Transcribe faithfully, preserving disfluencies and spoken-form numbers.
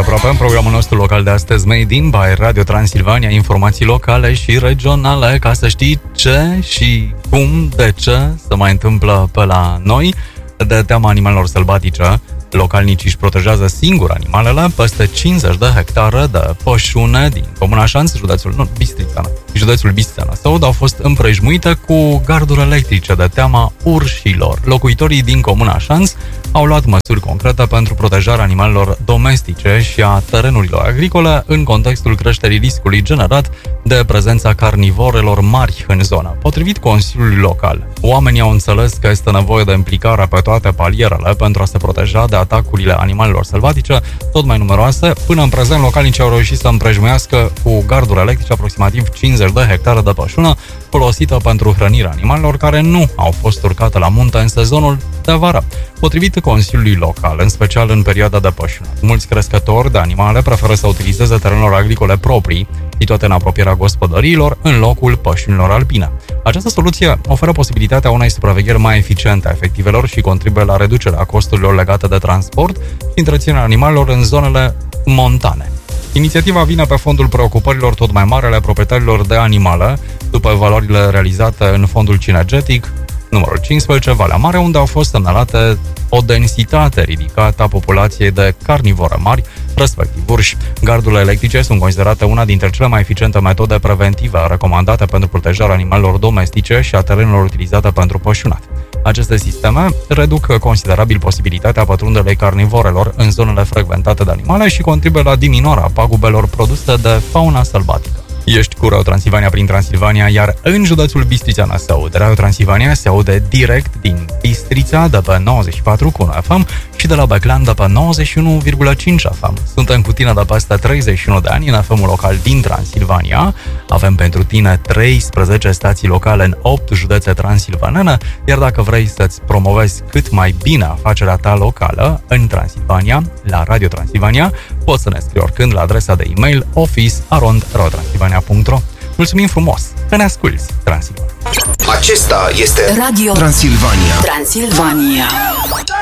aproape în programul nostru local de astăzi, Made in by Radio Transilvania, informații locale și regionale, ca să știi ce și cum, de ce se mai întâmplă pe la noi. De teama animalelor sălbatice, localnicii își protejează singur animalele peste cincizeci de hectare de pășune din Comuna Șanț, județul, nu, Bistrița, județul Bistrița Năsăud, au fost împrejmuite cu garduri electrice de teama urșilor. Locuitorii din Comuna Șanț au luat măsuri concrete pentru protejarea animalelor domestice și a terenurilor agricole în contextul creșterii riscului generat de prezența carnivorelor mari în zonă. Potrivit Consiliului Local, oamenii au înțeles că este nevoie de implicare pe toate palierele pentru a se proteja de atacurile animalelor sălbatice, tot mai numeroase. Până în prezent, localnicii au reușit să împrejmuiască cu garduri electrice aproximativ cincizeci de hectare de pășună folosită pentru hrănirea animalelor care nu au fost urcate la munte în sezonul de vară. Potrivit Consiliului Local, în special în perioada de pășune, mulți crescători de animale preferă să utilizeze terenuri agricole proprii, situate în apropierea gospodăriilor, în locul pășunilor alpine. Această soluție oferă posibilitatea unei supravegheri mai eficiente a efectivelor și contribuie la reducerea costurilor legate de transport și întreținerea animalelor în zonele montane. Inițiativa vine pe fondul preocupărilor tot mai mari ale proprietarilor de animale, după evaluările realizate în fondul Cinegetic numărul cincisprezece, Valea Mare, unde au fost semnalate o densitate ridicată a populației de carnivore mari, respectiv urși. Gardurile electrice sunt considerate una dintre cele mai eficiente metode preventive recomandate pentru protejarea animalelor domestice și a terenurilor utilizate pentru pășunat. Aceste sisteme reduc considerabil posibilitatea pătrundelei carnivorelor în zonele frecventate de animale și contribuie la diminuarea pagubelor produse de fauna sălbatică. Ești cu Radio Transilvania prin Transilvania, iar în județul Bistrița Năsăud, Radio Transilvania se aude direct din Bistrița de pe nouăzeci și patru virgulă unu F M și de la Beclean de pe nouăzeci și unu virgulă cinci F M. Suntem cu tine de peste treizeci și unu de ani în F M-ul local din Transilvania. Avem pentru tine treisprezece stații locale în opt județe transilvanene, iar dacă vrei să-ți promovezi cât mai bine afacerea ta locală în Transilvania, la Radio Transilvania, poți să ne scrii oricând la adresa de e-mail office arond radio transilvania punct ro. Mulțumim frumos că ne asculți, Transilvania! Acesta este Radio Transilvania. Transilvania.